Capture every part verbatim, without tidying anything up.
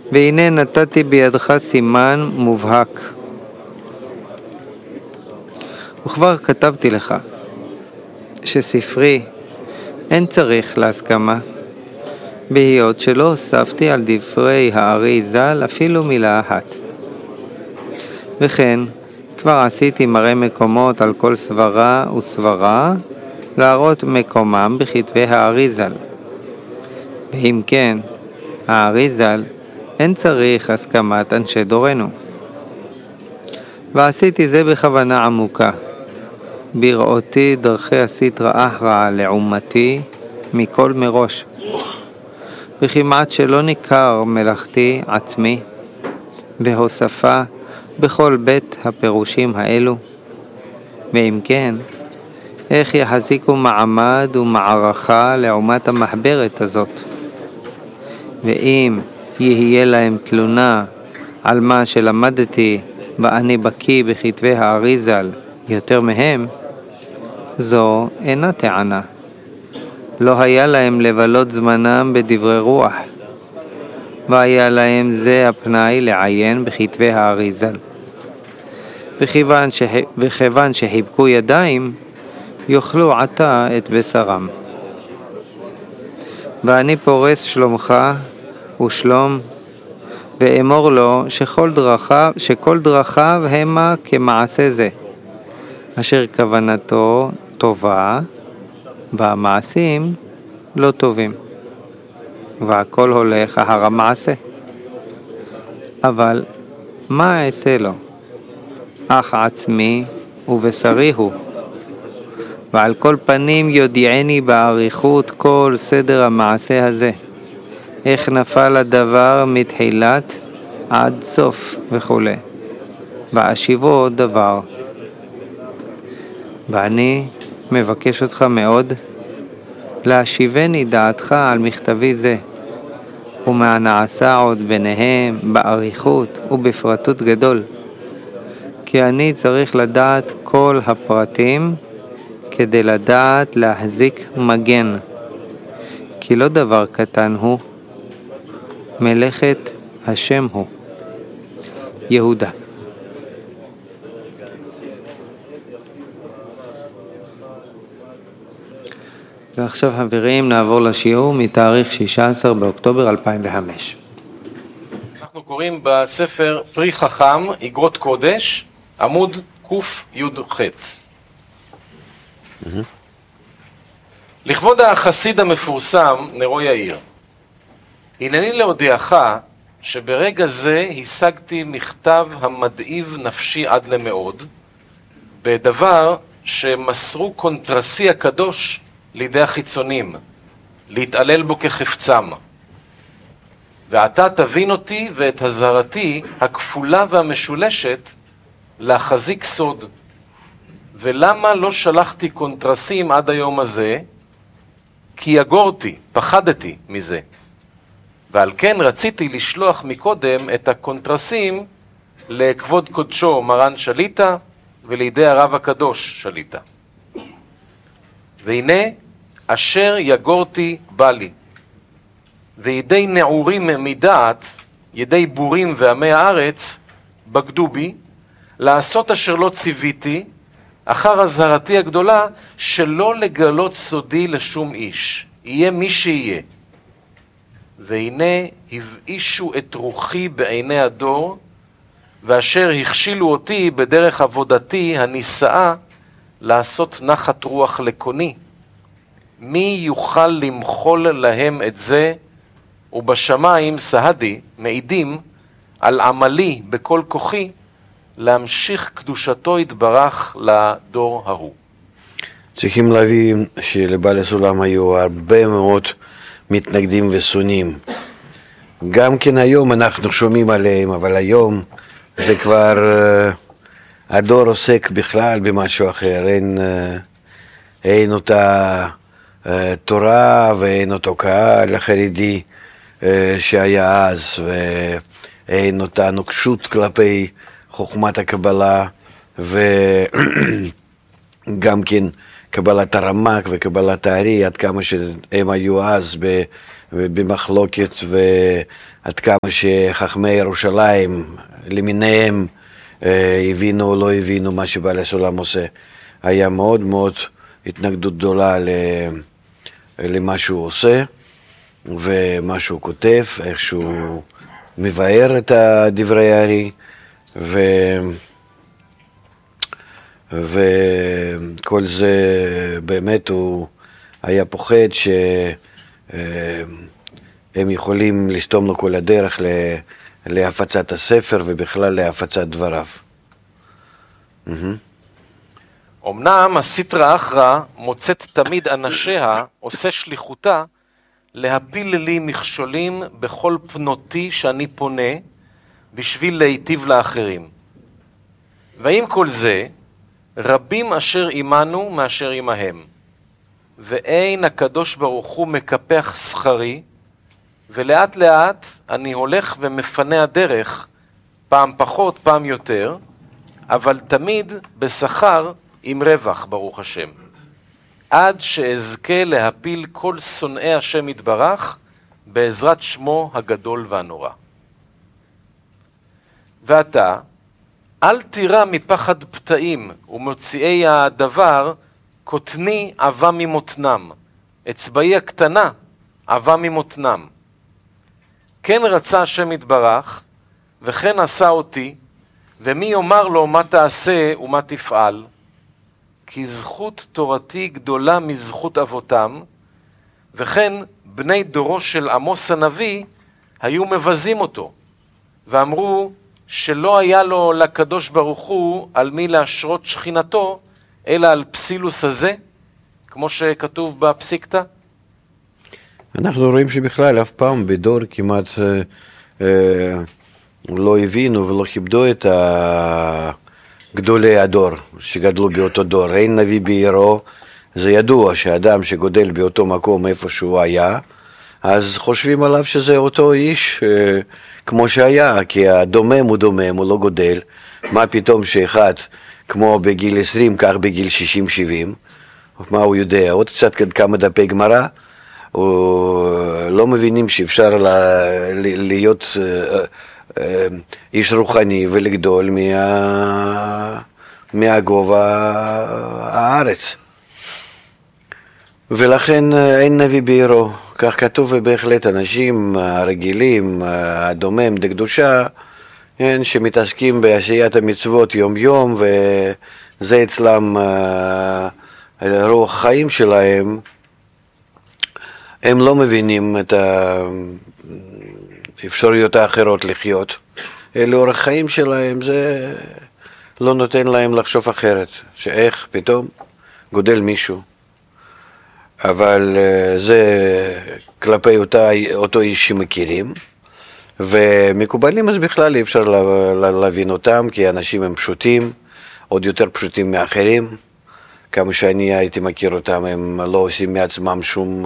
והנה נתתי בידך סימן מובהק. וכבר כתבתי לך שספרי אין צריך להסכמה, בהיות שלא הוספתי על דברי הארי ז"ל אפילו מילה אחת. וכן, כבר עשיתי מראה מקומות על כל סברה וסברה, להראות מקומם בכתבי הארי ז"ל. ואם כן, הארי ז"ל אין צריך הסכמת אנשי דורנו. ועשיתי זה בכוונה עמוקה, בראותי דרכי הסטרא אחרא לעומתי מכל מראש, וכמעט שלא ניכר מלאכתי עצמי והוספה בכל בית הפירושים האלו. ואם כן, איך יחזיקו מעמד ומערכה לעומת המחברת הזאת? ואם יהיה להם תלונה על מה שלמדתי ואני בקיא בכתבי הארי ז"ל יותר מהם, זו אינה טענה. לא היה להם לבלות זמנם בדברי רוח, והיה להם זה הפנאי לעיין בכתבי הארי ז"ל. וכיוון, ש... וכיוון שחיבקו ידיים, יאכלו עתה את בשרם. ואני פורס שלומך ושלום, ואמור לו שכל דרכיו, שכל דרכיו המה כמעשה זה, אשר כוונתו טובה, והמעשים לא טובים, והכל הולך אחר המעשה. אבל מה אעשה לו? אך עצמי ובשרי הוא. ועל כל פנים יודיעני באריכות כל סדר המעשה הזה, איך נפל הדבר מתחילת עד סוף וכו', ואשיבו דבר. ואני מבקש אותך מאוד להשיבני דעתך על מכתבי זה, ומה נעשה עוד ביניהם באריכות ובפרטות גדול, כי אני צריך לדעת כל הפרטים כדי לדעת להחזיק מגן, כי לא דבר קטן הוא, מלאכת השם הוא. יהודה. ועכשיו חברים נעבור לשיעור מתאריך שישה עשר באוקטובר אלפיים וחמש. אנחנו קוראים בספר פרי חכם, אגרות קודש, עמוד קי"ח. Mm-hmm. לכבוד החסיד המפורסם נרו יאיר, הנני להודיעך שברגע זה השגתי מכתב המדאיב נפשי עד למאוד, בדבר שמסרו קונטרסי הקדוש לידי החיצונים, להתעלל בו כחפצם. ועתה תבין אותי ואת הזהרתי הכפולה והמשולשת להחזיק סוד. ולמה לא שלחתי קונטרסים עד היום הזה? כי יגורתי, פחדתי מזה. ועל כן רציתי לשלוח מקודם את הקונטרסים לכבוד קודשו מרן שליטה ולידי הרב הקדוש שליטה. והנה אשר יגורתי בא לי, וידי נעורים מדעת, ידי בורים ועמי הארץ, בגדו בי, לעשות אשר לא ציוויתי, אחר הזהרתי הגדולה, שלא לגלות סודי לשום איש, יהיה מי שיהיה. והנה הבאישו את רוחי בעיני הדור, ואשר הכשילו אותי בדרך עבודתי הנישאה, לעשות נחת רוח לקוני. מי יוכל למחול להם את זה? ובשמיים סהדי מעידים על עמלי בכל כוחי להמשיך קדושתו יתברך לדור ההוא. צריכים להבין שלבעל הסולם היו הרבה מאוד מתנגדים ושונאים. גם כן היום אנחנו שומעים עליהם, אבל היום זה כבר uh, הדור עוסק בכלל במשהו אחר. אין, uh, אין אותה uh, תורה ואין אותו קהל החרדי uh, שהיה אז, ואין אותה נוקשות כלפי חוכמת הקבלה, וגם כן קבלת הרמק וקבלת הארי, עד כמה שהם היו אז במחלוקת עד כמה שחכמי ירושלים למיניהם הבינו או לא הבינו מה שבעל הסולם עושה. היה מאוד מאוד התנגדות גדולה למה שהוא עושה ומה שהוא כותב, איך שהוא מבאר את דברי הארי, ו... וכל זה באמת הוא היה פוחד שהם יכולים לסתום לו כל הדרך להפצת הספר ובכלל להפצת דבריו. אמנם הסטרא אחרא מוצאת תמיד אנשיה, עושה שליחותה, להפיל לי מכשולים בכל פנותי שאני פונה בשביל להיטיב לאחרים. ועם כל זה, רבים אשר עמנו מאשר עמהם. ואין הקדוש ברוך הוא מקפח שכרי, ולאט לאט אני הולך ומפנה הדרך, פעם פחות, פעם יותר, אבל תמיד בשכר עם רווח, ברוך השם. עד שאזכה להפיל כל שונאי השם יתברך, בעזרת שמו הגדול והנורא. ואתה, אל תירא מפחד פתאים ומוציאי הדבר, קוטני עבה ממותנם, אצבעי הקטנה עבה ממותנם. כן רצה השם יתברך, וכן עשה אותי, ומי יאמר לו מה תעשה ומה תפעל? כי זכות תורתי גדולה מזכות אבותם, וכן בני דורו של עמוס הנביא היו מבזים אותו, ואמרו שלא היה לו לקדוש ברוך הוא על מי להשרות שכינתו, אלא על פסילוס הזה, כמו שכתוב בפסיקתא. אנחנו רואים שבכלל אף פעם בדור כמעט אה, אה, לא הבינו ולא כיבדו את גדולי הדור שגדלו באותו דור. אין נביא בעירו, זה ידוע שאדם שגודל באותו מקום איפה שהוא היה, אז חושבים עליו שזה אותו איש אה, כמו שהיה, כי הדומם הוא דומם, הוא לא גודל. מה פתאום שאחד כמו בגיל עשרים, כך בגיל שישים שבעים, מה הוא יודע? עוד קצת כמה דפי גמרא, לא מבינים שאפשר להיות איש רוחני ולגדול מה... מהגובה הארץ. ולכן אין נביא בעירו. כך כתוב, ובהחלט אנשים הרגילים, הדומם דקדושה, שמתעסקים בעשיית המצוות יום יום, וזה אצלם רוח החיים שלהם, הם לא מבינים את האפשרויות האחרות לחיות. אלה אורח חיים שלהם, זה לא נותן להם לחשוב אחרת, שאיך פתאום גודל מישהו. אבל זה כלפי אותה, אותו איש שמכירים, ומקובלים אז בכלל אי אפשר להבין אותם, כי אנשים הם פשוטים, עוד יותר פשוטים מאחרים. כמה שאני הייתי מכיר אותם, הם לא עושים מעצמם שום,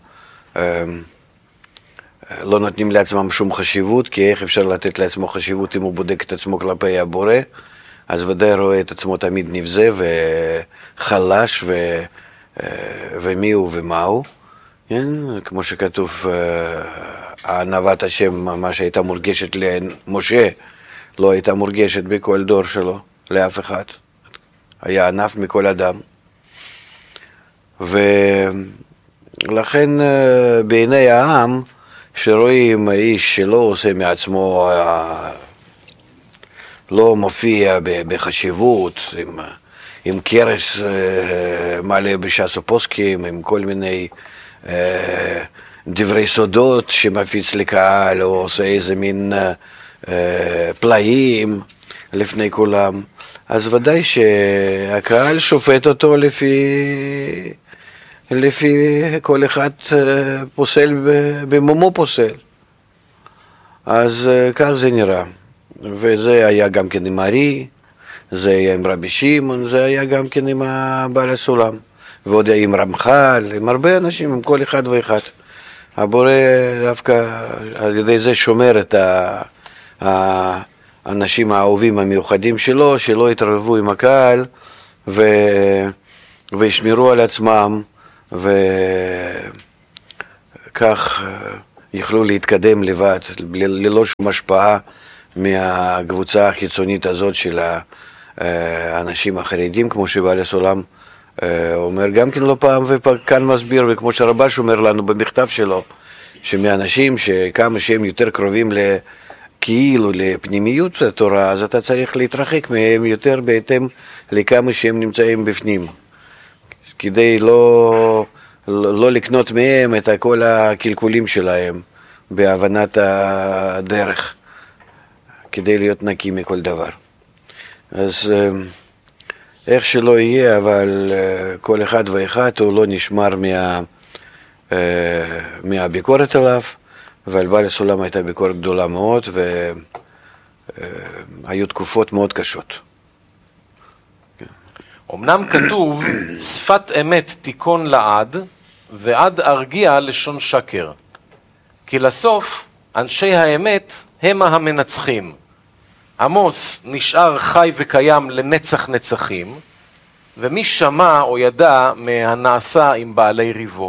לא נותנים לעצמם שום חשיבות, כי איך אפשר לתת לעצמו חשיבות אם הוא בודק את עצמו כלפי הבורא? אז ודאי רואה את עצמו תמיד נבזה וחלש ו... ומי הוא ומה הוא, כן? כמו שכתוב, ענוות השם, מה שהייתה מורגשת למשה, לא הייתה מורגשת בכל דור שלו, לאף אחד. היה ענף מכל אדם. ולכן בעיני העם, שרואים איש שלא עושה מעצמו, לא מופיע בחשיבות, עם... עם קרס מלא בש"ס הפוסקים, עם כל מיני אה, דברי סודות שמפיץ לקהל, או עושה איזה מין אה, פלאים לפני כולם. אז ודאי שהקהל שופט אותו לפי, לפי כל אחד פוסל במומו פוסל. אז כך זה נראה. וזה היה גם כן עם ארי, זה היה עם רבי שמעון, זה היה גם כן עם בעל הסולם, ועוד היה עם רמח"ל, עם הרבה אנשים, עם כל אחד ואחד. הבורא דווקא על ידי זה שומר את האנשים האהובים המיוחדים שלו, שלא יתערבו עם הקהל ו... וישמרו על עצמם, וכך יוכלו להתקדם לבד, ללא שום השפעה מהקבוצה החיצונית הזאת של האנשים החרדים, כמו שבעל הסולם אומר גם כן לא פעם וכאן מסביר, וכמו שהרבש אומר לנו במכתב שלו, שמאנשים שכמה שהם יותר קרובים כאילו לפנימיות התורה, אז אתה צריך להתרחק מהם יותר בהתאם לכמה שהם נמצאים בפנים, כדי לא, לא לקנות מהם את כל הקלקולים שלהם בהבנת הדרך, כדי להיות נקי מכל דבר. אז איך שלא יהיה, אבל כל אחד ואחד הוא לא נשמר מה, מהביקורת עליו, ועל בעל הסולם הייתה ביקורת גדולה מאוד, והיו תקופות מאוד קשות. אמנם כתוב, שפת אמת תיקון לעד, ועד ארגיע לשון שקר. כי לסוף, אנשי האמת הם המנצחים. עמוס נשאר חי וקיים לנצח נצחים, ומי שמע או ידע מהנעשה עם בעלי ריבו.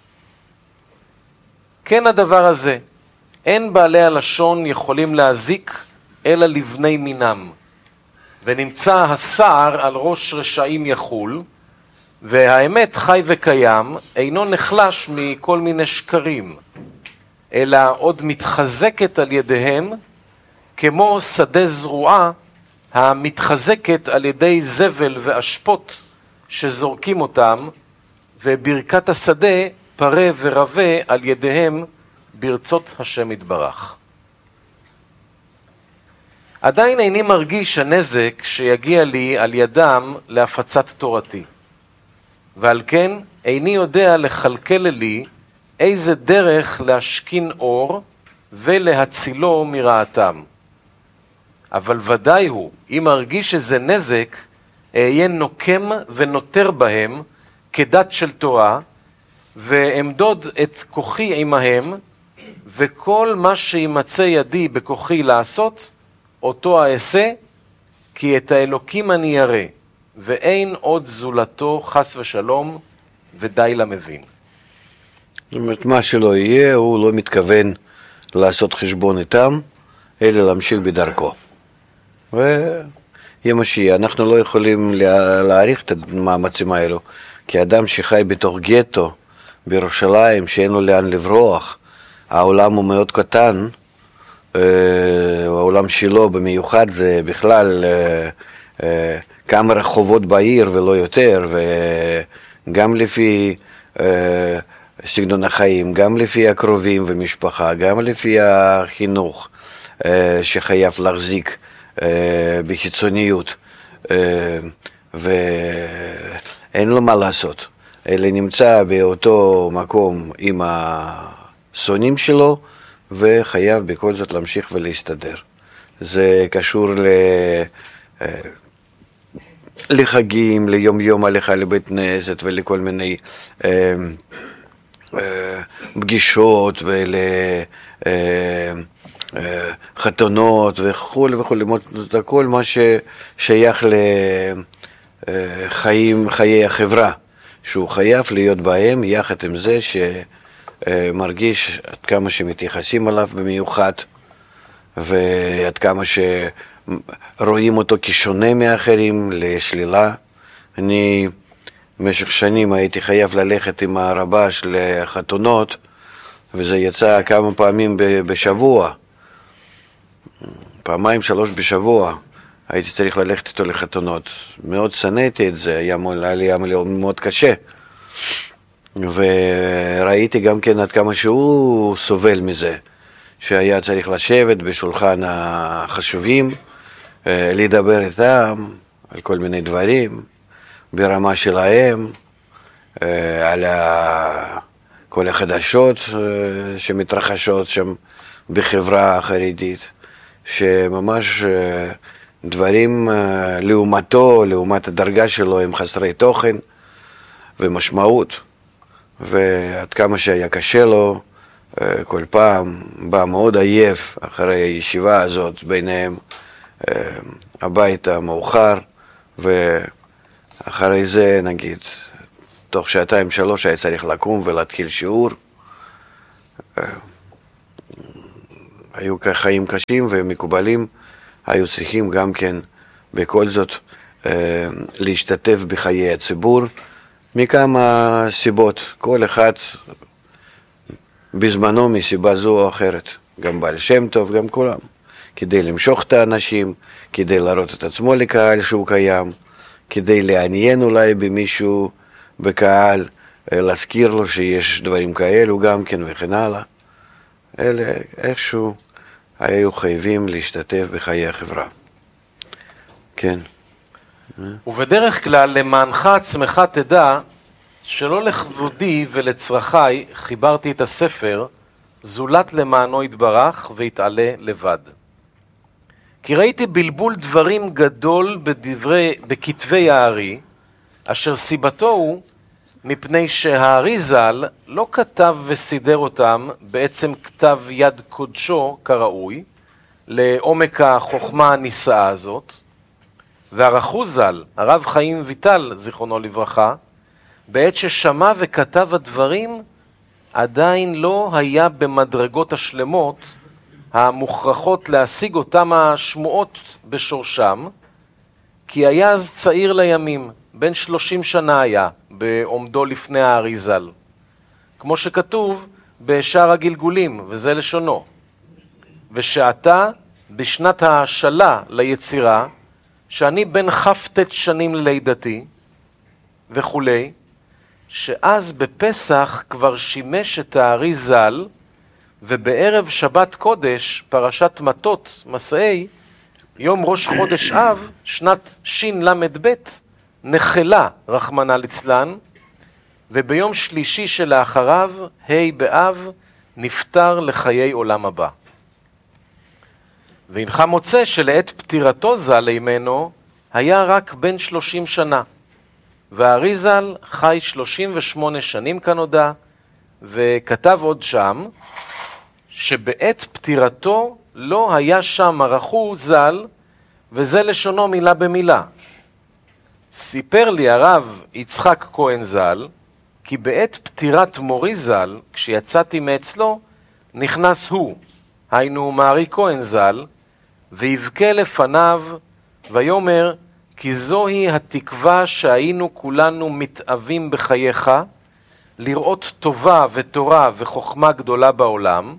כן הדבר הזה, אין בעלי הלשון יכולים להזיק אלא לבני מינם, ונמצא הסער על ראש רשעים יחול, והאמת חי וקיים אינו נחלש מכל מיני שקרים, אלא עוד מתחזקת על ידיהם, כמו שדה זרועה המתחזקת על ידי זבל ואשפות שזורקים אותם, וברכת השדה פרה ורבה על ידיהם ברצות השם יתברך. עדיין איני מרגיש הנזק שיגיע לי על ידם להפצת תורתי, ועל כן איני יודע לחלקל לי איזה דרך להשכין אור ולהצילו מרעתם. אבל ודאי הוא, אם מרגיש איזה נזק, אהיה נוקם ונותר בהם כדת של תורה, ואמדוד את כוחי עמהם, וכל מה שימצא ידי בכוחי לעשות, אותו אעשה, כי את האלוקים אני ירא, ואין עוד זולתו חס ושלום, ודי למבין. זאת אומרת, מה שלא יהיה, הוא לא מתכוון לעשות חשבון איתם, אלא להמשיך בדרכו. ויהיה משיע, אנחנו לא יכולים להעריך את המאמצים האלו, כי אדם שחי בתוך גטו, בירושלים, שאין לו לאן לברוח, העולם הוא מאוד קטן, העולם שלו במיוחד זה בכלל כמה רחובות בעיר ולא יותר, וגם לפי סגנון החיים, גם לפי הקרובים ומשפחה, גם לפי החינוך שחייב להחזיק בחיצוניות, ואין לו מה לעשות, אלא נמצא באותו מקום עם השונאים שלו, וחייב בכל זאת להמשיך ולהסתדר. זה קשור ל... לחגים, ליום יום הליכה לבית כנסת ולכל מיני אה, אה, פגישות ולחתונות וכו' וכו'. זה הכל מה ששייך לחיים, חיי החברה, שהוא חייב להיות בהם, יחד עם זה שמרגיש עד כמה שמתייחסים עליו במיוחד, ועד כמה שרואים אותו כשונה מאחרים, לשלילה. אני במשך שנים הייתי חייב ללכת עם הרבש לחתונות, וזה יצא כמה פעמים בשבוע, פעמיים שלוש בשבוע הייתי צריך ללכת איתו לחתונות. מאוד שנאתי את זה, היה לי מאוד קשה, וראיתי גם כן עד כמה שהוא סובל מזה, שהיה צריך לשבת בשולחן החשובים, לדבר איתם על כל מיני דברים ברמה שלהם, על כל החדשות שמתרחשות שם בחברה החרדית, שממש דברים לעומתו, לעומת הדרגה שלו, הם חסרי תוכן ומשמעות, ועד כמה שהיה קשה לו, כל פעם בא מאוד עייף אחרי הישיבה הזאת ביניהם הביתה מאוחר, ואחרי זה נגיד תוך שעתיים שלוש היה צריך לקום ולהתחיל שיעור. היו חיים קשים ומקובלים, היו צריכים גם כן בכל זאת אה, להשתתף בחיי הציבור מכמה סיבות, כל אחד בזמנו מסיבה זו או אחרת, גם בעל שם טוב, גם כולם, כדי למשוך את האנשים, כדי להראות את עצמו לקהל שהוא קיים, כדי לעניין אולי במישהו בקהל, להזכיר לו שיש דברים כאלו גם כן וכן הלאה. אלה איכשהו היו חייבים להשתתף בחיי החברה. כן. ובדרך כלל למענך עצמך תדע שלא לכבודי ולצרכי חיברתי את הספר, זולת למענו יתברך ויתעלה לבד. כי ראיתי בלבול דברים גדול בדברי, בכתבי הארי, אשר סיבתו הוא מפני שהארי ז"ל לא כתב וסידר אותם בעצם כתב יד קודשו כראוי, לעומק החוכמה הנישאה הזאת, והרחוז ז"ל, הרב חיים ויטל, זיכרונו לברכה, בעת ששמע וכתב הדברים, עדיין לא היה במדרגות השלמות המוכרחות להשיג אותם השמועות בשורשם, כי היה אז צעיר לימים, בן שלושים שנה היה, בעומדו לפני הארי ז"ל. כמו שכתוב בשאר הגלגולים, וזה לשונו. ושעתה, בשנת ההשאלה ליצירה, שאני בן חפטת שנים ללידתי, וכולי, שאז בפסח כבר שימש את הארי ז"ל, ובערב שבת קודש, פרשת מטות, מסעי, יום ראש חודש אב, שנת שין למד בית, נחלה רחמנא ליצלן, וביום שלישי שלאחריו, ה' באב, נפטר לחיי עולם הבא. והנך מוצא שלעת פטירתו ז"ל לימנו, היה רק בן שלושים שנה, והארי ז"ל חי שלושים ושמונה שנים כנודע, וכתב עוד שם, שבעת פטירתו לא היה שם הרחוז ז"ל, וזה לשונו מילה במילה. סיפר לי הרב יצחק כהן ז"ל, כי בעת פטירת מורי ז"ל, כשיצאתי מאצלו, נכנס הוא, היינו מארי כהן ז"ל, ויבכה לפניו, ויאמר, כי זוהי התקווה שהיינו כולנו מתאבים בחייך, לראות טובה ותורה וחוכמה גדולה בעולם,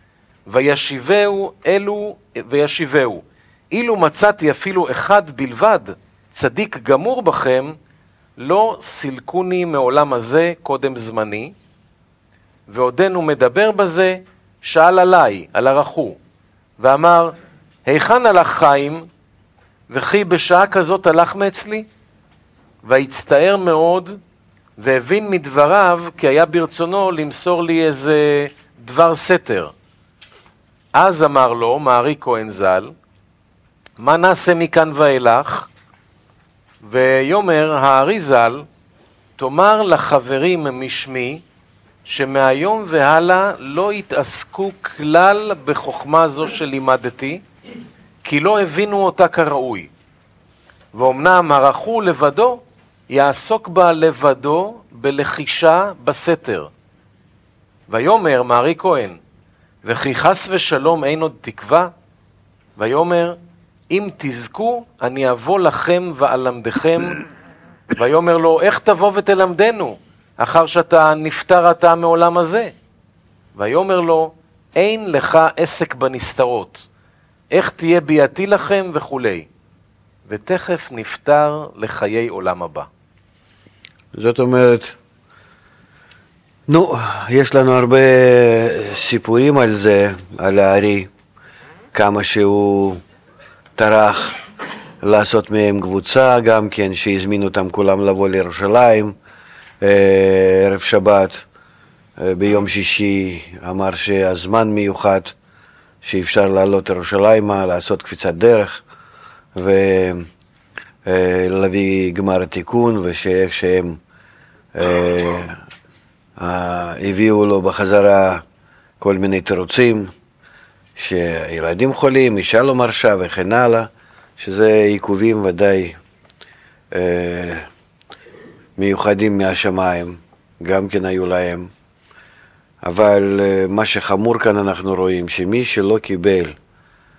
וישיבהו אלו, וישיבהו, אילו מצאתי אפילו אחד בלבד, צדיק גמור בכם, לא סילקוני מעולם הזה קודם זמני, ועודנו מדבר בזה, שאל עליי, על הרחו, ואמר, היכן הלך חיים, וכי בשעה כזאת הלך מאצלי? והצטער מאוד, והבין מדבריו, כי היה ברצונו למסור לי איזה דבר סתר. אז אמר לו, מארי כהן ז"ל, מה נעשה מכאן ואילך? ויאמר הארי ז"ל, תאמר לחברים משמי, שמהיום והלאה לא יתעסקו כלל בחוכמה זו שלימדתי, כי לא הבינו אותה כראוי. ואומנם הרחו לבדו, יעסוק בה לבדו בלחישה בסתר. ויאמר מארי כהן, וכי חס ושלום אין עוד תקווה? ויאמר, אם תזכו, אני אבוא לכם ואלמדכם. ויאמר לו, איך תבוא ותלמדנו, אחר שאתה נפטר אתה מעולם הזה? ויאמר לו, אין לך עסק בנסתרות, איך תהיה ביאתי לכם וכולי. ותכף נפטר לחיי עולם הבא. זאת אומרת, נו, יש לנו הרבה סיפורים על זה, על הארי, כמה שהוא טרח לעשות מהם קבוצה, גם כן שהזמינו אותם כולם לבוא לירושלים, ערב שבת, ביום שישי אמר שהזמן מיוחד, שאפשר לעלות לירושלימה, לעשות קפיצת דרך, ולהביא גמר התיקון, ושאיך שהם הביאו לו בחזרה כל מיני תירוצים, שילדים חולים, אישה לא מרשה וכן הלאה, שזה עיכובים ודאי מיוחדים מהשמיים, גם כן היו להם. אבל מה שחמור כאן אנחנו רואים, שמי שלא קיבל